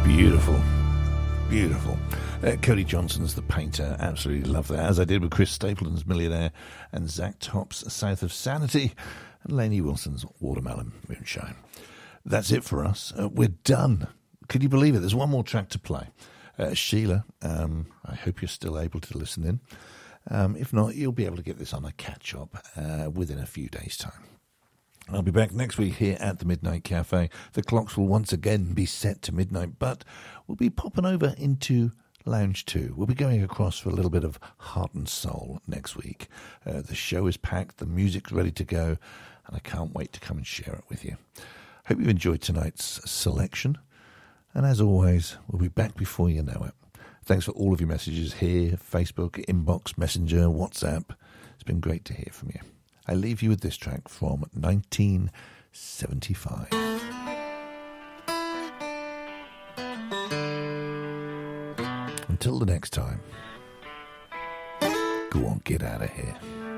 Beautiful. Beautiful. Cody Johnson's The Painter. Absolutely love that. As I did with Chris Stapleton's Millionaire and Zach Top's South of Sanity and Lainey Wilson's Watermelon Moonshine. That's it for us. We're done. Could you believe it? There's one more track to play. Sheila, I hope you're still able to listen in. If not, you'll be able to get this on a catch-up within a few days' time. I'll be back next week here at the Midnight Cafe. The clocks will once again be set to midnight, but we'll be popping over into Lounge 2. We'll be going across for a little bit of heart and soul next week. The show is packed, the music's ready to go, and I can't wait to come and share it with you. Hope you enjoyed tonight's selection, and as always, we'll be back before you know it. Thanks for all of your messages here, Facebook, Inbox, Messenger, WhatsApp. It's been great to hear from you. I leave you with this track from 1975. Until the next time, go on, get out of here.